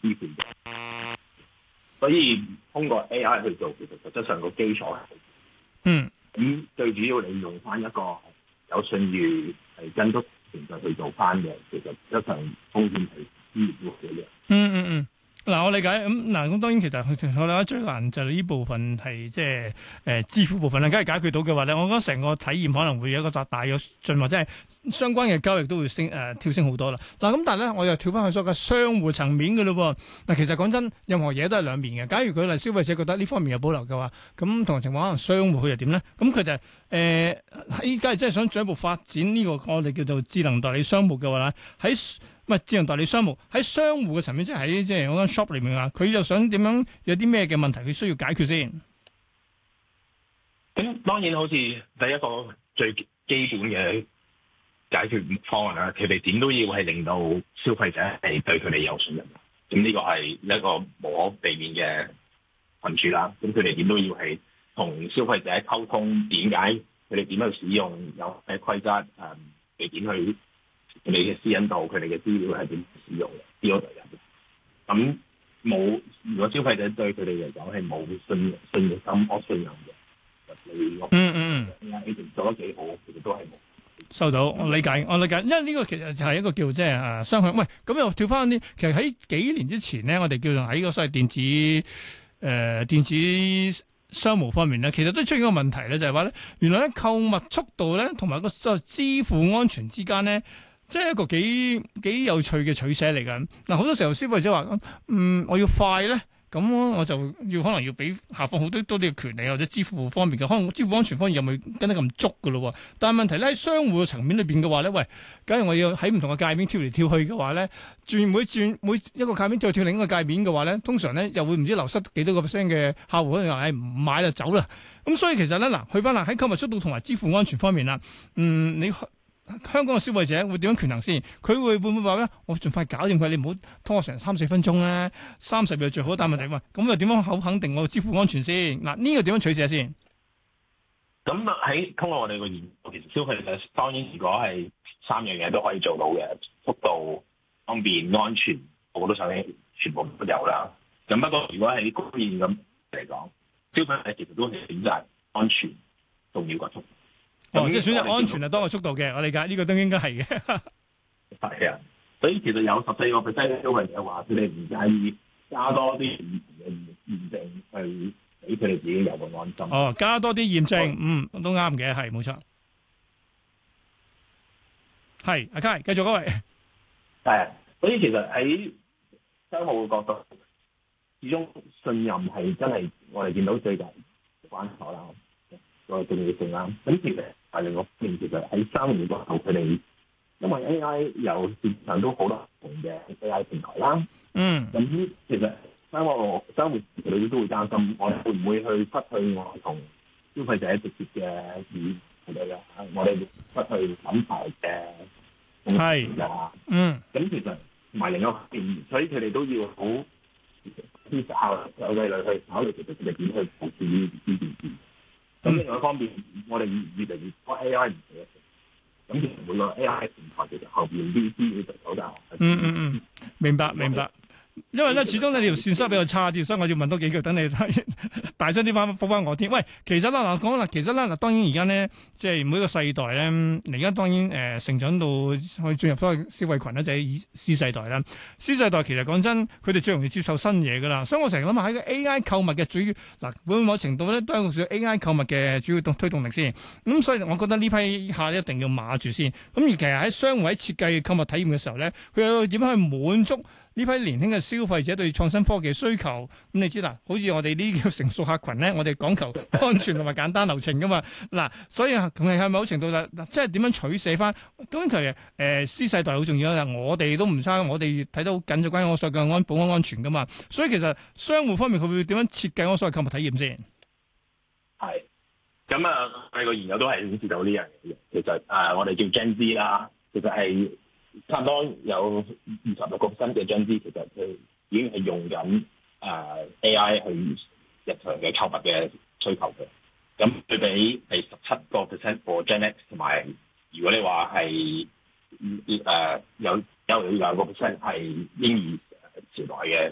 支付。所以通過 AI 去做，其實實質上個基礎係咁最主要你用翻一個有信譽係跟足程序去做翻嘅，其實一上風險係支付嘅。 嗱，我理解咁當然其實我覺得最難就係呢部分係即係支付部分啦，梗係解決到嘅話咧，我覺得成個體驗可能會有一個大躍進，或者係相關嘅交易都會跳升好多啦。嗱，咁但係咧，我又跳翻去所謂嘅商戶層面嘅咯喎。嗱，其實講真，任何嘢都係兩面嘅。假如佢嚟消費者覺得呢方面有保留嘅話，咁同情況可能商戶佢又點咧？咁佢就喺假如真係想進一步發展呢個我哋叫做智能代理商務嘅話咧，喺智能代理商務喺商戶嘅層面，即係喺即係我間 shop 裏面啊，佢又想點樣有啲咩嘅問題佢需要解決先？ 咁當然好似第一個最基本嘅解決方案啦，佢哋點都要係令到消費者係對佢哋有信任。咁呢個係一個無可避免嘅困處啦。咁佢哋點都要係同消費者溝通，點解佢哋點樣使用，有咩規則，你點去佢哋嘅私隱度，佢哋嘅資料係點使用嘅，呢個就係咁冇。如果消費者對佢哋嚟講係冇信任心，我信任嘅，你做得幾好，其實都係冇。 收到，我理解，因為呢個其實就係一個叫即係雙向。喂，咁又跳翻啲，其實喺幾年之前咧，我哋叫做喺個所謂電子商務方面咧，其實都出現一個問題咧，就係話咧，原來咧購物速度咧同埋個所謂支付安全之間咧，即係一個幾有趣嘅取捨嚟㗎。嗱，好多時候消費者話，我要快咧。咁我就可能要俾下放好多啲嘅權利，或者支付方面嘅，可能支付安全方面又咪跟得咁足㗎咯喎。但係問題咧喺商戶嘅層面裏邊嘅話咧，喂，假如我要喺唔同嘅界面跳嚟跳去嘅話咧，每一個界面跳另一個界面嘅話咧，通常咧又會唔知流失幾多個%嘅客戶可能話唔買啦走啦。咁所以其實咧去翻啦喺購物速度同埋支付安全方面啦，你香港嘅消費者會點樣權衡先？佢會唔會話咧？我盡快搞掂佢，你唔好拖成3-4分鐘咧，30秒最好。但問題咁又點樣好肯定我支付安全先？嗱，呢個點樣取捨先？ 咁通過我哋個研究，其實消費者當然如果係3樣嘢都可以做到嘅，速度、方便、安全，我都想全部都有啦。咁不過如果喺公現咁嚟講，消費者其實都係選擇安全重要過速度。 即係選擇安全係多過速度嘅，我理解呢個都應該係嘅。 係啊，所以其實有14%嘅消費者話佢哋唔介意加多啲唔同嘅驗證去俾佢哋自己有個安心。 加多啲驗證，都啱嘅，係冇錯。係阿 Kai 繼續嗰位。 係，所以其實喺商務嘅角度，始終信任係真係我哋見到最大關口啦，個重要性啦。咁其實係另一個方面，其實喺商戶嗰度，佢哋因為 AI 有市場都好多唔同嘅 AI 平台啦。咁其實商戶佢哋都會擔心，我哋會唔會去失去我同消費者直接嘅與佢哋我哋會失去品牌嘅公司啊。咁其實同埋另一個方面，所以佢哋都要好思考有計略去考慮，其實佢哋點去部署呢件事。咁另外一方面，我哋越嚟越多 AI 唔同嘅，咁其實每個 AI 平台其實後邊啲資料就好大。 明白。因為咧，始終呢條線收比較差啲，所以我要問多幾句，等你大聲啲覆翻我添。喂，其實啦，講啦，當然而家咧，即係每個世代咧，而家當然成長到去進入所謂消費群咧，就係 C 世代啦。C 世代其實講真，佢哋最容易接受新嘢噶啦，所以我成日諗下喺個 AI 購物嘅主要會某程度咧都係個 AI 購物嘅主要推動力先。咁所以我覺得呢批客一定要碼住先。咁而其實喺商戶喺設計購物體驗嘅時候咧，佢又點樣去滿足呢批年輕嘅消費者對創新科技嘅需求？咁你知啦，好似我哋呢啲叫成熟客群咧，我哋講求安全同埋簡單流程噶嘛。所以係咪某程度即係點樣取捨翻？咁其實C 世代好重要啦。我哋都唔差，我哋睇到緊就關於我所謂嘅保安安全噶嘛。所以其實商戶方面佢會點樣設計我所謂購物體驗先？係咁我哋個研究都係顯示到呢樣嘢嘅。其實我哋叫 Gen Z 啦，其實係差唔多有26%嘅 Gen Z 其實佢已經係用緊AI 去日常嘅購物嘅需求嘅。咁對比係17% for Gen X， 同埋如果你話係有2%係嬰兒時代嘅